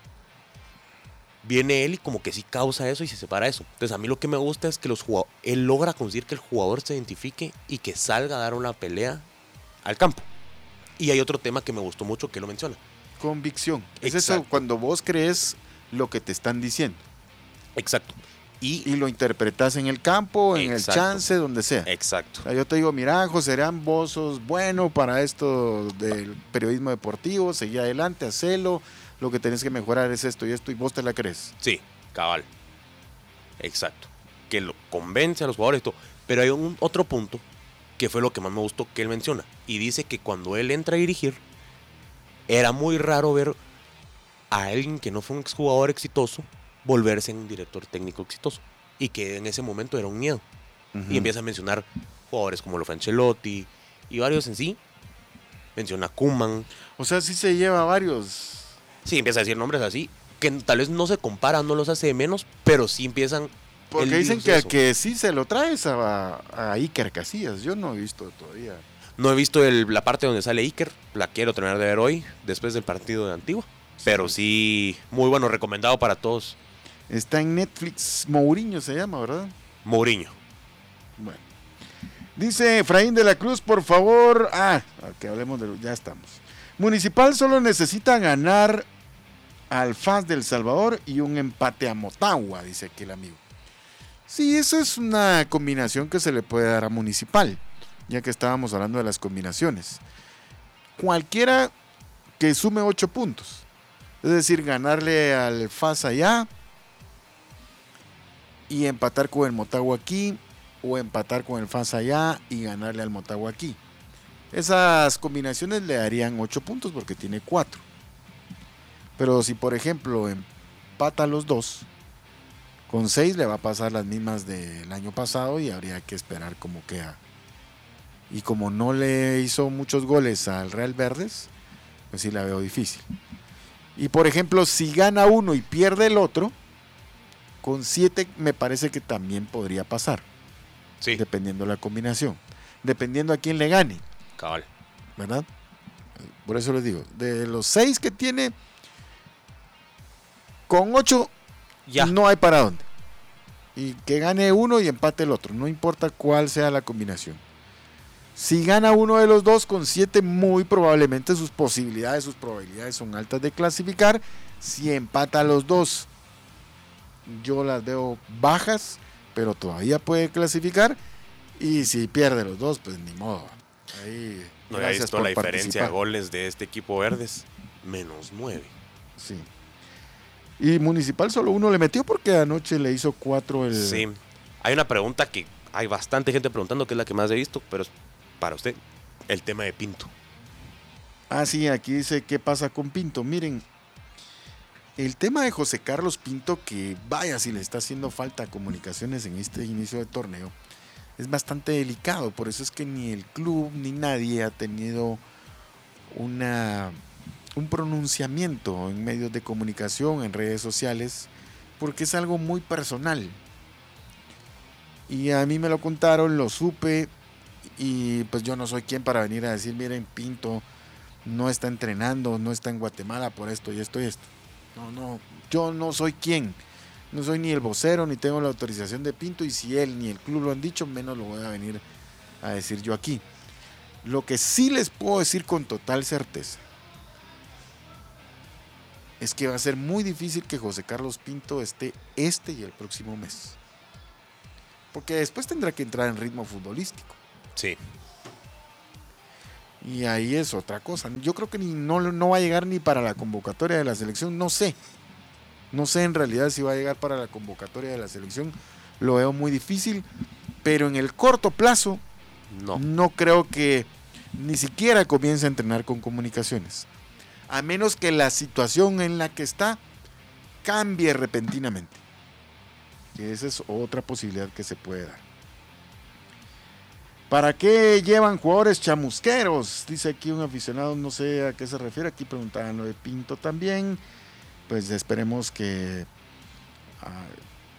viene él y como que sí causa eso y se separa eso. Entonces a mí lo que me gusta es que los jugadores, él logra conseguir que el jugador se identifique y que salga a dar una pelea al campo. Y hay otro tema que me gustó mucho que lo menciona. Convicción. Es Exacto. Eso cuando vos crees lo que te están diciendo. Exacto. Y, y lo interpretas en el campo, en Exacto. el chance, donde sea. Exacto. O sea, yo te digo, mira, José Serán, vos sos bueno para esto del periodismo deportivo, seguí adelante, hacelo, lo que tenés que mejorar es esto y esto, y vos te la crees. Sí, cabal. Exacto. Que lo convence a los jugadores y todo. Pero hay un otro punto que fue lo que más me gustó que él menciona. Y dice que cuando él entra a dirigir, era muy raro ver a alguien que no fue un exjugador exitoso volverse en un director técnico exitoso. Y que en ese momento era un miedo. Uh-huh. Y empieza a mencionar jugadores como lo fue Ancelotti y varios en sí. Menciona a Koeman. O sea, sí se lleva varios. Sí, empieza a decir nombres así, que tal vez no se comparan, no los hace de menos, pero sí empiezan... Porque dicen que, que sí se lo traes a, a Iker Casillas. Yo no he visto todavía. No he visto el, la parte donde sale Iker. La quiero terminar de ver hoy, después del partido de Antigua. Sí. Pero sí, muy bueno, recomendado para todos. Está en Netflix. Mourinho se llama, ¿verdad? Mourinho. Bueno. Dice Efraín de la Cruz, por favor. Ah, que hablemos de... Ya estamos. Municipal solo necesita ganar al F A S del Salvador y un empate a Motagua, dice aquí el amigo. Sí, eso es una combinación que se le puede dar a Municipal, ya que estábamos hablando de las combinaciones. Cualquiera que sume ocho puntos, es decir, ganarle al F A S allá y empatar con el Motagua aquí, o empatar con el F A S allá y ganarle al Motagua aquí. Esas combinaciones le darían ocho puntos porque tiene cuatro. Pero si por ejemplo empata los dos, con seis le va a pasar las mismas del año pasado y habría que esperar cómo queda. Y como no le hizo muchos goles al Real Verdes, pues sí la veo difícil. Y por ejemplo, si gana uno y pierde el otro, con siete me parece que también podría pasar. Sí. Dependiendo de la combinación. Dependiendo a quién le gane. Cabal. ¿Verdad? Por eso les digo, de los seis que tiene, con ocho ya no hay para dónde. Y que gane uno y empate el otro, no importa cuál sea la combinación. Si gana uno de los dos, con siete muy probablemente sus posibilidades, sus probabilidades son altas de clasificar. Si empata a los dos, yo las veo bajas, pero todavía puede clasificar. Y si pierde los dos, pues ni modo. Ahí, no he visto la diferencia de goles de este equipo Verdes, menos nueve. Sí. Y Municipal solo uno le metió porque anoche le hizo cuatro el... Sí, hay una pregunta que hay bastante gente preguntando, que es la que más he visto, pero es para usted, el tema de Pinto. Ah, sí, aquí dice qué pasa con Pinto. Miren, el tema de José Carlos Pinto, que vaya si le está haciendo falta comunicaciones en este inicio de torneo, es bastante delicado. Por eso es que ni el club ni nadie ha tenido una... un pronunciamiento en medios de comunicación, en redes sociales, porque es algo muy personal. Y a mí me lo contaron, lo supe, y pues yo no soy quien para venir a decir, miren, Pinto no está entrenando, no está en Guatemala por esto y esto y esto. No, no, yo no soy quien. No soy ni el vocero, ni tengo la autorización de Pinto, y si él ni el club lo han dicho, menos lo voy a venir a decir yo aquí. Lo que sí les puedo decir con total certeza es que va a ser muy difícil que José Carlos Pinto esté este y el próximo mes. Porque después tendrá que entrar en ritmo futbolístico. Sí. Y ahí es otra cosa. Yo creo que ni, no, no va a llegar ni para la convocatoria de la selección. No sé. No sé en realidad si va a llegar para la convocatoria de la selección. Lo veo muy difícil. Pero en el corto plazo, no, no creo que ni siquiera comience a entrenar con Comunicaciones. A menos que la situación en la que está cambie repentinamente. Y esa es otra posibilidad que se puede dar. ¿Para qué llevan jugadores chamusqueros? Dice aquí un aficionado, no sé a qué se refiere. Aquí preguntaban lo de Pinto también. Pues esperemos que ah,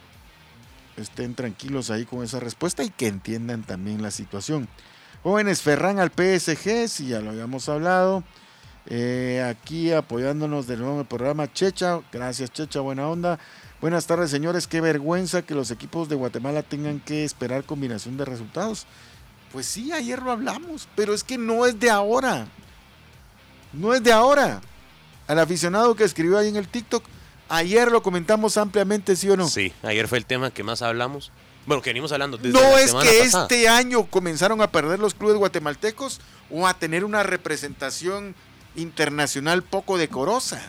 estén tranquilos ahí con esa respuesta y que entiendan también la situación. Jóvenes Ferran al P S G, si ya lo habíamos hablado. Eh, aquí apoyándonos de nuevo en el programa Checha. Gracias Checha, buena onda. Buenas tardes señores, qué vergüenza que los equipos de Guatemala tengan que esperar combinación de resultados. Pues sí, ayer lo hablamos, pero es que no es de ahora. No es de ahora. Al aficionado que escribió ahí en el TikTok, ayer lo comentamos ampliamente, ¿sí o no? Sí, ayer fue el tema que más hablamos. Bueno, que venimos hablando desde no la es semana que pasada. Este año comenzaron a perder los clubes guatemaltecos o a tener una representación internacional poco decorosa.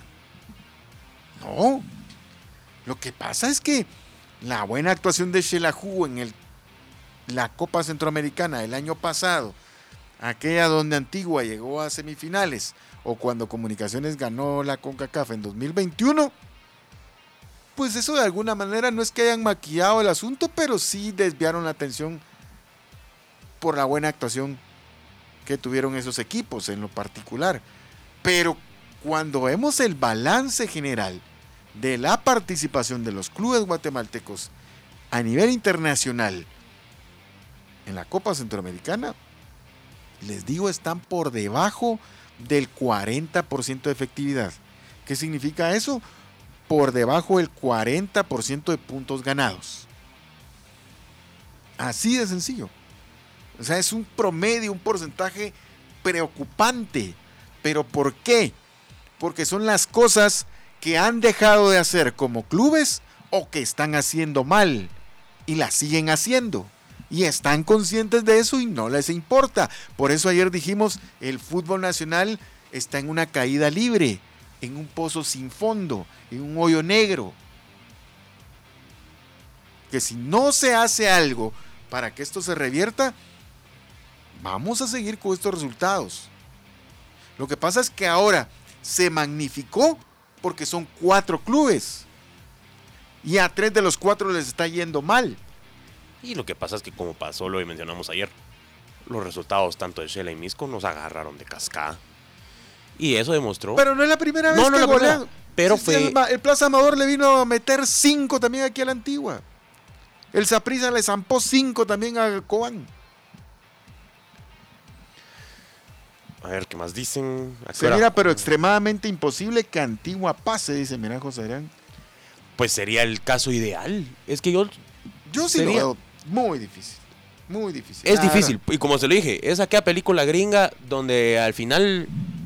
No. Lo que pasa es que la buena actuación de Xelajú en el la Copa Centroamericana el año pasado, aquella donde Antigua llegó a semifinales, o cuando Comunicaciones ganó la CONCACAF en dos mil veintiuno, pues eso de alguna manera no es que hayan maquillado el asunto, pero sí desviaron la atención por la buena actuación que tuvieron esos equipos en lo particular. Pero cuando vemos el balance general de la participación de los clubes guatemaltecos a nivel internacional en la Copa Centroamericana, les digo, están por debajo del cuarenta por ciento de efectividad. ¿Qué significa eso? Por debajo del cuarenta por ciento de puntos ganados. Así de sencillo. O sea, es un promedio, un porcentaje preocupante. ¿Pero por qué? Porque son las cosas que han dejado de hacer como clubes o que están haciendo mal y las siguen haciendo. Y están conscientes de eso y no les importa. Por eso ayer dijimos, el fútbol nacional está en una caída libre, en un pozo sin fondo, en un hoyo negro. Que si no se hace algo para que esto se revierta, vamos a seguir con estos resultados. Lo que pasa es que ahora se magnificó porque son cuatro clubes. Y a tres de los cuatro les está yendo mal. Y lo que pasa es que, como pasó, lo mencionamos ayer, los resultados tanto de Shela y Misco nos agarraron de cascada. Y eso demostró... Pero no es la primera vez no, no que la golean. primera, pero Sí, fue... El, el Plaza Amador le vino a meter cinco también aquí a la Antigua. El Saprissa le zampó cinco también a Cobán. A ver, ¿qué más dicen? Se mira, pero extremadamente imposible que Antigua pase, dice, mira, José Adrián. Pues sería el caso ideal. Es que yo... Yo sí sería... lo veo muy difícil. Muy difícil. Es ah, difícil. Y como se lo dije, es aquella película gringa donde al final,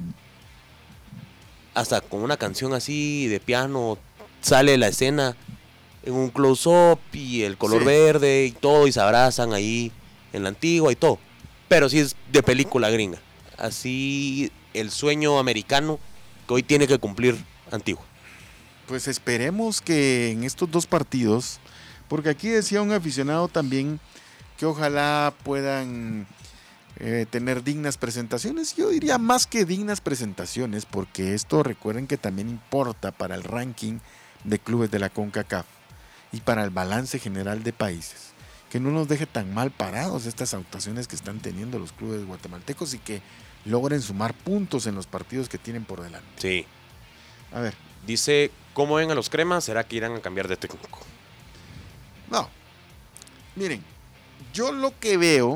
hasta con una canción así de piano, sale la escena en un close-up y el color Sí. verde y todo, y se abrazan ahí en la Antigua y todo. Pero sí es de película gringa. Así el sueño americano que hoy tiene que cumplir Antigua. Pues esperemos que en estos dos partidos, porque aquí decía un aficionado también que ojalá puedan eh, tener dignas presentaciones. Yo diría más que dignas presentaciones, porque esto recuerden que también importa para el ranking de clubes de la CONCACAF y para el balance general de países. Que no nos deje tan mal parados estas actuaciones que están teniendo los clubes guatemaltecos y que logren sumar puntos en los partidos que tienen por delante. Sí. A ver. Dice, ¿cómo ven a los cremas? ¿Será que irán a cambiar de técnico? No. Miren, yo lo que veo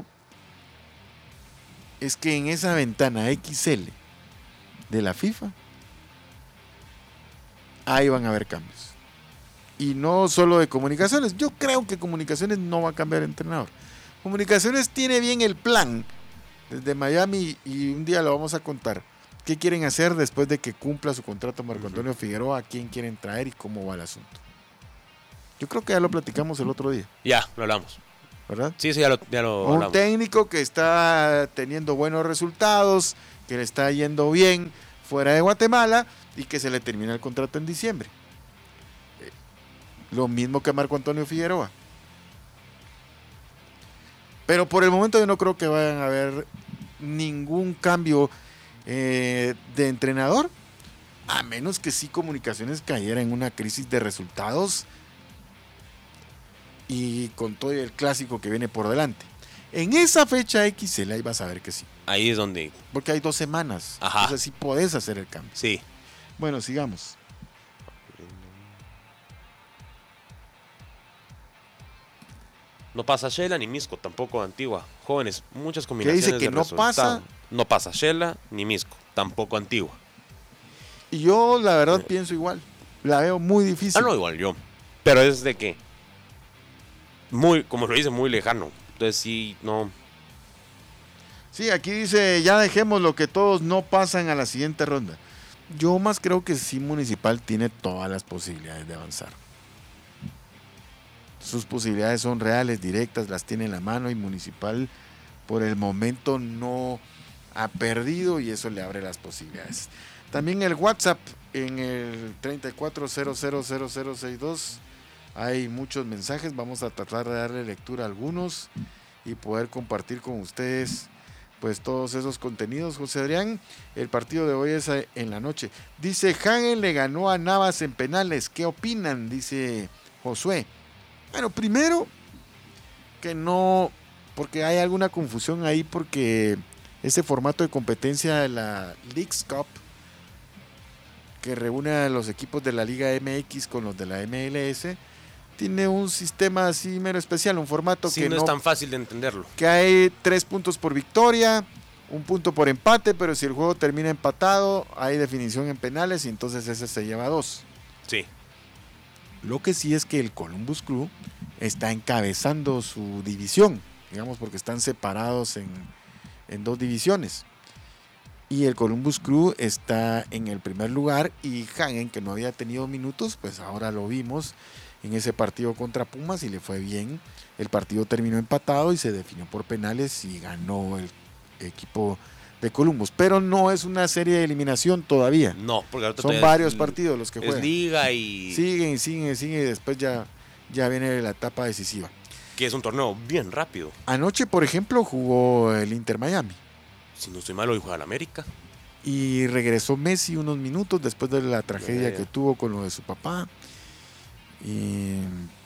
es que en esa ventana equis ele de la FIFA, ahí van a haber cambios. Y no solo de Comunicaciones. Yo creo que Comunicaciones no va a cambiar de entrenador. Comunicaciones tiene bien el plan desde Miami y un día lo vamos a contar. ¿Qué quieren hacer después de que cumpla su contrato Marco Antonio uh-huh. Figueroa? ¿A quién quieren traer y cómo va el asunto? Yo creo que ya lo platicamos el otro día. Ya, lo hablamos. ¿Verdad? Sí, sí, ya lo, ya lo Un hablamos. técnico que está teniendo buenos resultados, que le está yendo bien fuera de Guatemala y que se le termina el contrato en diciembre. Eh, lo mismo que Marco Antonio Figueroa. Pero por el momento yo no creo que vayan a haber ningún cambio eh, de entrenador, a menos que sí Comunicaciones cayera en una crisis de resultados y con todo el clásico que viene por delante. En esa fecha X L ahí vas a ver que sí. Ahí es donde... Porque hay dos semanas. Ajá. Entonces sí podés hacer el cambio. Sí. Bueno, sigamos. No pasa Shela ni Misco, tampoco Antigua. Jóvenes, muchas combinaciones ¿Qué dice que de no resultado. pasa? No pasa Shela ni Misco, tampoco Antigua. Y yo la verdad eh. pienso igual. La veo muy difícil. Ah, no, igual yo. Pero es de que... Muy, como lo dice, muy lejano. Entonces sí, no... Sí, aquí dice, ya dejemos lo que todos no pasan a la siguiente ronda. Yo más creo que sí Municipal tiene todas las posibilidades de avanzar. Sus posibilidades son reales, directas, las tiene en la mano y Municipal por el momento no ha perdido y eso le abre las posibilidades. También el WhatsApp en el treinta y cuatro cero cero cero cero sesenta y dos hay muchos mensajes, vamos a tratar de darle lectura a algunos y poder compartir con ustedes pues todos esos contenidos. José Adrián, el partido de hoy es en la noche. Dice, Hagen le ganó a Navas en penales, ¿qué opinan? Dice Josué. Bueno, primero que no, porque hay alguna confusión ahí porque ese formato de competencia de la Leagues Cup que reúne a los equipos de la Liga M X con los de la M L S tiene un sistema así mero especial, un formato sí, que no, no es tan fácil de entenderlo. Que hay tres puntos por victoria, un punto por empate, pero si el juego termina empatado, hay definición en penales y entonces ese se lleva dos. Sí. Lo que sí es que el Columbus Crew está encabezando su división, digamos, porque están separados en, en dos divisiones. Y el Columbus Crew está en el primer lugar y Hagen, que no había tenido minutos, pues ahora lo vimos en ese partido contra Pumas y le fue bien. El partido terminó empatado y se definió por penales y ganó el equipo de Columbus, pero no es una serie de eliminación todavía. No, porque ahorita son varios es, partidos los que juegan. Es liga y siguen y siguen y siguen y después ya, ya viene la etapa decisiva. Que es un torneo bien rápido. Anoche, por ejemplo, jugó el Inter Miami. Si no estoy mal, hoy juega el América. Y regresó Messi unos minutos después de la tragedia que tuvo con lo de su papá. Y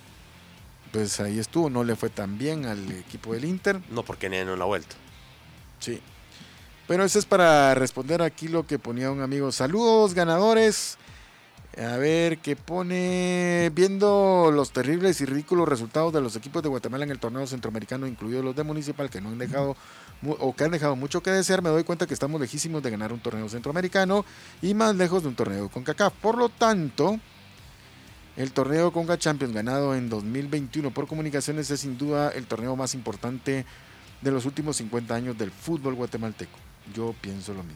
pues ahí estuvo, no le fue tan bien al equipo del Inter. No, porque ni en la vuelta. Sí. Pero eso es para responder aquí lo que ponía un amigo. Saludos, ganadores. A ver, ¿qué pone? Viendo los terribles y ridículos resultados de los equipos de Guatemala en el torneo centroamericano, incluidos los de Municipal, que no han dejado o que han dejado mucho que desear, me doy cuenta que estamos lejísimos de ganar un torneo centroamericano y más lejos de un torneo con CONCACAF. Por lo tanto, el torneo Conca Champions ganado en dos mil veintiuno por Comunicaciones es sin duda el torneo más importante de los últimos cincuenta años del fútbol guatemalteco. Yo pienso lo mismo.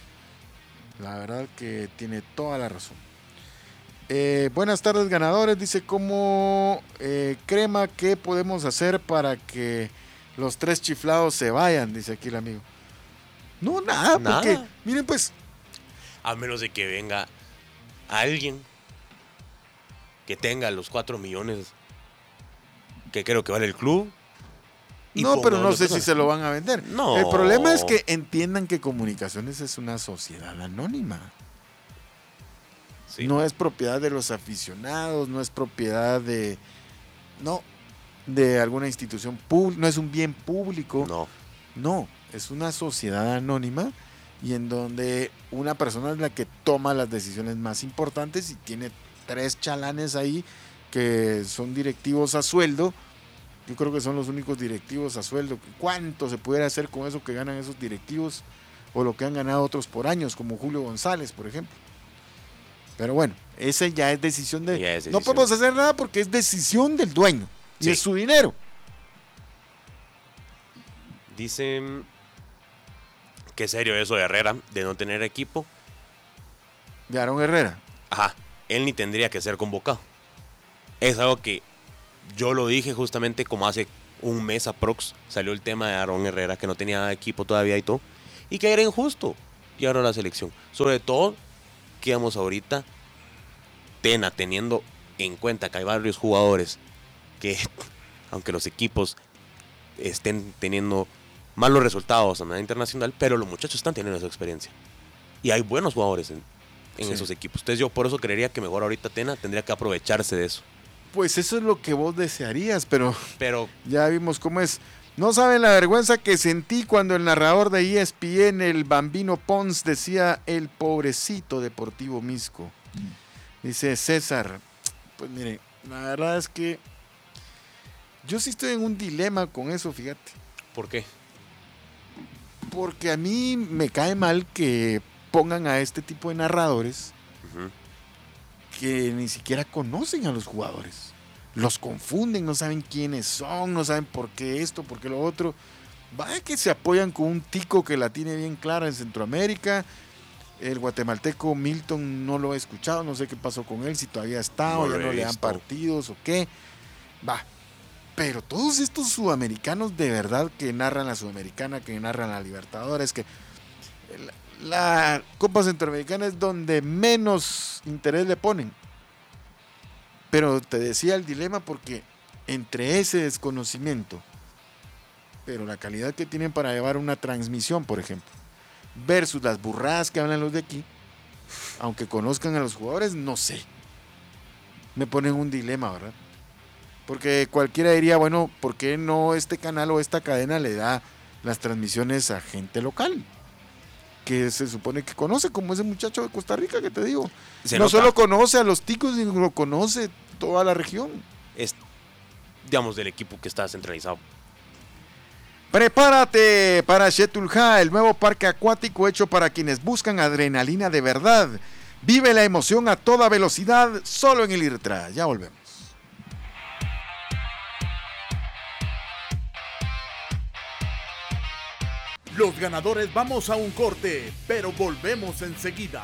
La verdad que tiene toda la razón. Eh, buenas tardes, ganadores. Dice, ¿cómo eh, crema qué podemos hacer para que los tres chiflados se vayan? Dice aquí el amigo. No, nada, nada. Porque, miren pues. A menos de que venga alguien que tenga los cuatro millones que creo que vale el club. No, pero no sé si se lo van a vender. No. El problema es que entiendan que Comunicaciones es una sociedad anónima. Sí. No es propiedad de los aficionados, no es propiedad de, no, de alguna institución pública, no es un bien público. No. No, es una sociedad anónima y en donde una persona es la que toma las decisiones más importantes y tiene tres chalanes ahí que son directivos a sueldo. Yo creo que son los únicos directivos a sueldo. ¿Cuánto se pudiera hacer con eso que ganan esos directivos o lo que han ganado otros por años, como Julio González, por ejemplo? Pero bueno, esa ya es decisión de... Es decisión. No podemos hacer nada porque es decisión del dueño y sí. Es su dinero. Dicen que es serio eso de Herrera, de no tener equipo. ¿De Aaron Herrera? Ajá, él ni tendría que ser convocado. Es algo que yo lo dije justamente como hace un mes aprox. Salió el tema de Aaron Herrera, que no tenía equipo todavía y todo. Y que era injusto llegar a la selección. Sobre todo, que vamos ahorita, Tena, teniendo en cuenta que hay varios jugadores que, aunque los equipos estén teniendo malos resultados a nivel internacional, pero los muchachos están teniendo esa experiencia. Y hay buenos jugadores en, en sí. esos equipos. Entonces yo por eso creería que mejor ahorita Tena tendría que aprovecharse de eso. Pues eso es lo que vos desearías, pero, pero ya vimos cómo es. No saben la vergüenza que sentí cuando el narrador de E S P N, el Bambino Pons, decía el pobrecito Deportivo Misco. Dice César, pues mire, la verdad es que yo sí estoy en un dilema con eso, fíjate. ¿Por qué? Porque a mí me cae mal que pongan a este tipo de narradores uh-huh. que ni siquiera conocen a los jugadores. Los confunden, no saben quiénes son, no saben por qué esto, por qué lo otro. Vaya que se apoyan con un tico que la tiene bien clara en Centroamérica. El guatemalteco Milton no lo he escuchado, no sé qué pasó con él, si todavía está no o ya no le dan partidos o qué. Va. Pero todos estos sudamericanos de verdad que narran la Sudamericana, que narran la Libertadores, que la, la Copa Centroamericana es donde menos interés le ponen. Pero te decía el dilema porque entre ese desconocimiento, pero la calidad que tienen para llevar una transmisión, por ejemplo, versus las burradas que hablan los de aquí, aunque conozcan a los jugadores, no sé. Me ponen un dilema, ¿verdad? Porque cualquiera diría, bueno, ¿por qué no este canal o esta cadena le da las transmisiones a gente local? Que se supone que conoce, como ese muchacho de Costa Rica que te digo. Se no nota. Solo conoce a los ticos, sino lo conoce toda la región. Es, digamos, del equipo que está centralizado. Prepárate para Xetulja, el nuevo parque acuático hecho para quienes buscan adrenalina de verdad. Vive la emoción a toda velocidad, solo en el IRTRA. Ya volvemos. Los ganadores vamos a un corte, pero volvemos enseguida.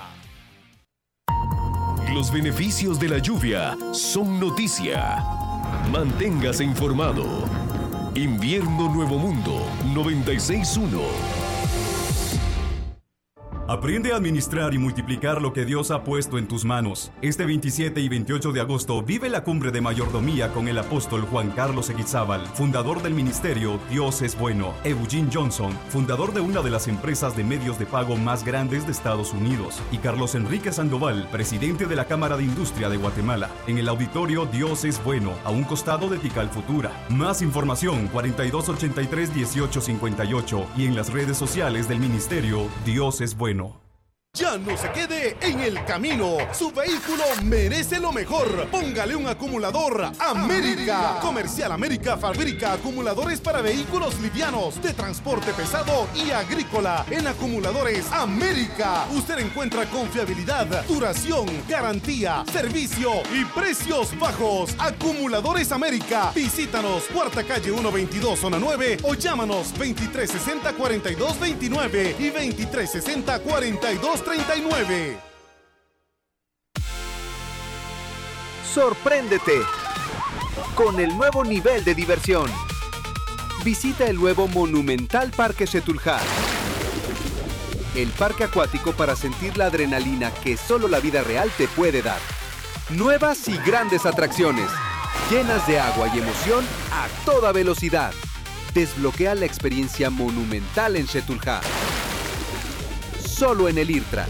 Los beneficios de la lluvia son noticia. Manténgase informado. Invierno Nuevo Mundo noventa y seis punto uno. Aprende a administrar y multiplicar lo que Dios ha puesto en tus manos. Este veintisiete y veintiocho de agosto vive la cumbre de mayordomía con el apóstol Juan Carlos Eguizábal, fundador del ministerio Dios es Bueno, Eugene Johnson, fundador de una de las empresas de medios de pago más grandes de Estados Unidos, y Carlos Enrique Sandoval, presidente de la Cámara de Industria de Guatemala, en el auditorio Dios es Bueno, a un costado de Tikal Futura. Más información cuarenta y dos ochenta y tres dieciocho cincuenta y ocho y en las redes sociales del ministerio Dios es Bueno. Ya no se quede en el camino. Su vehículo merece lo mejor. Póngale un acumulador América. América. Comercial América fabrica acumuladores para vehículos livianos, de transporte pesado y agrícola. En Acumuladores América usted encuentra confiabilidad, duración, garantía, servicio y precios bajos. Acumuladores América. Visítanos, Cuarta Calle ciento veintidós, Zona nueve, o llámanos veintitrés sesenta, cuarenta y dos veintinueve y veintitrés sesenta, cuarenta y dos treinta y nueve. Sorpréndete con el nuevo nivel de diversión. Visita el nuevo Monumental Parque Xetulja, el parque acuático para sentir la adrenalina que solo la vida real te puede dar. Nuevas y grandes atracciones, llenas de agua y emoción a toda velocidad. Desbloquea la experiencia monumental en Xetulja. Solo en el IRTRA.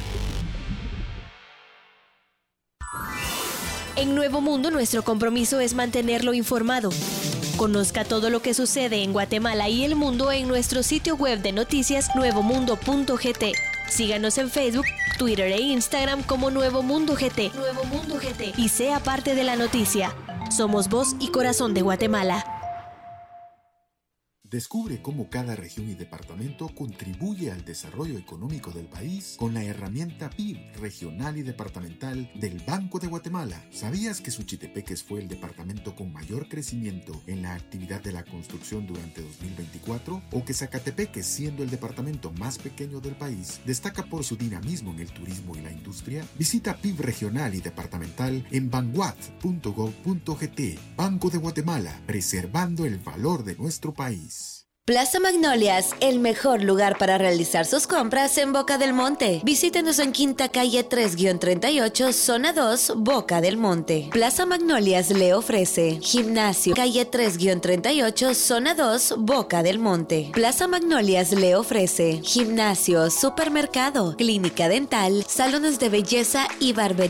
En Nuevo Mundo, nuestro compromiso es mantenerlo informado. Conozca todo lo que sucede en Guatemala y el mundo en nuestro sitio web de noticias nuevo mundo punto g t. Síganos en Facebook, Twitter e Instagram como Nuevo Mundo G T. Nuevo Mundo G T. Y sea parte de la noticia. Somos voz y corazón de Guatemala. Descubre cómo cada región y departamento contribuye al desarrollo económico del país con la herramienta P I B regional y departamental del Banco de Guatemala. ¿Sabías que Suchitepeques fue el departamento con mayor crecimiento en la actividad de la construcción durante dos mil veinticuatro? ¿O que Zacatepeques, siendo el departamento más pequeño del país, destaca por su dinamismo en el turismo y la industria? Visita P I B regional y departamental en banguat punto gov punto gt. Banco de Guatemala, preservando el valor de nuestro país. Plaza Magnolias, el mejor lugar para realizar sus compras en Boca del Monte. Visítenos en Quinta Calle tres treinta y ocho, Zona dos, Boca del Monte. Plaza Magnolias le ofrece gimnasio, calle tres treinta y ocho, Zona dos, Boca del Monte. Plaza Magnolias le ofrece gimnasio, supermercado, clínica dental, salones de belleza y barbería.